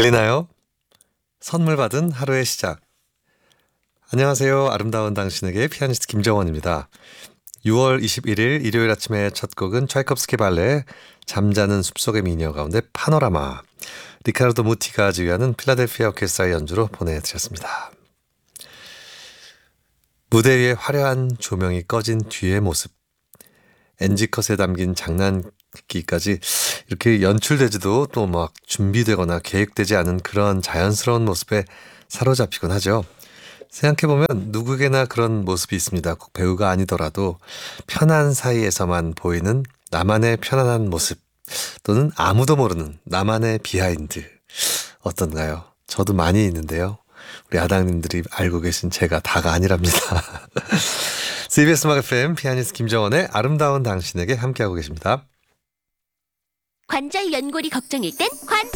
들리나요? 선물 받은 하루의 시작. 안녕하세요. 아름다운 당신에게 피아니스트 김정원입니다. 6월 21일 일요일 아침의 첫 곡은 차이콥스키 발레 잠자는 숲속의 미녀 가운데 파노라마, 리카르도 무티가 지휘하는 필라델피아 오케스트라의 연주로 보내드렸습니다. 무대 위에 화려한 조명이 꺼진 뒤의 모습, NG컷에 담긴 장난기까지 이렇게 연출되지도 또 막 준비되거나 계획되지 않은 그런 자연스러운 모습에 사로잡히곤 하죠. 생각해보면 누구에게나 그런 모습이 있습니다. 꼭 배우가 아니더라도 편한 사이에서만 보이는 나만의 편안한 모습, 또는 아무도 모르는 나만의 비하인드. 어떤가요? 저도 많이 있는데요. 우리 아당님들이 알고 계신 제가 다가 아니랍니다. CBS 음악 FM 피아니스트 김정원의 아름다운 당신에게 함께하고 계십니다. 관절 연골이 걱정일 땐